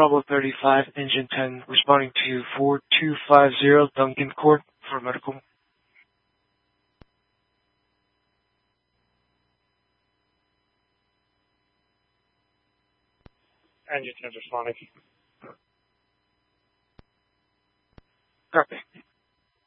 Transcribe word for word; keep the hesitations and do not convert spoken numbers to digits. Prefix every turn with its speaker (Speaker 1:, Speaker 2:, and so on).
Speaker 1: Bravo thirty-five, Engine ten, responding to four two five zero Duncan Court for medical.
Speaker 2: Engine ten responding.
Speaker 1: Copy.